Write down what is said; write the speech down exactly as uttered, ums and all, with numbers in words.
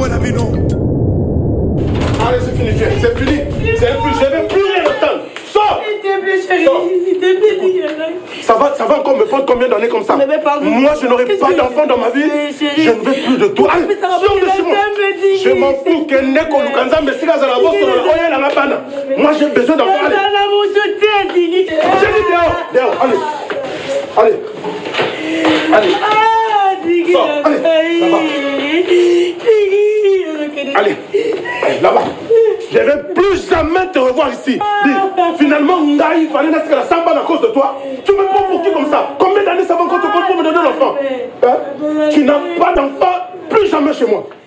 Allez, c'est fini, viens. C'est fini. C'est fini. Je ne vais plus rien attendre. Sors. S'il te plaît, chérie. S'il te plaît, dis ça va, ça va encore me prendre combien d'années comme ça? Moi, je n'aurai pas d'enfant dans ma vie. Je ne veux plus de toi. Allez, sors de chez moi. Je m'en fous que Neko Lukanza me siga à la bosse sur le oyen à la panne. Moi, j'ai besoin d'enfant. Allez. J'ai dit dehors. Dehors. Allez. Allez. Allez. Sors. Allez. Là-bas. Allez. Allez, là-bas. Je ne vais plus jamais te revoir ici. Dis, finalement, Ngaï, il fallait naître la samba à cause de toi. Tu me prends pour qui comme ça? Combien d'années ça va encore te prendre pour me donner l'enfant? Hein? Tu n'as pas d'enfant, plus jamais chez moi.